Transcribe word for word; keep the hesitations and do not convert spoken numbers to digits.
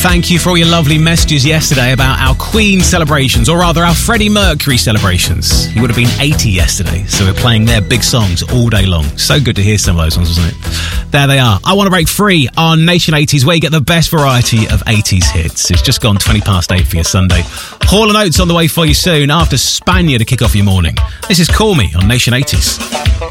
Thank you for all your lovely messages yesterday about our Queen celebrations, or rather our Freddie Mercury celebrations. He would have been eighty yesterday, so we're playing their big songs all day long. So good to hear some of those ones, wasn't it? There they are. I Want to Break Free on Nation eighties, where you get the best variety of eighties hits. It's just gone twenty past eight for your Sunday. Hall and Oates on the way for you soon after Spanier to kick off your morning. This is Call Me on Nation eighties.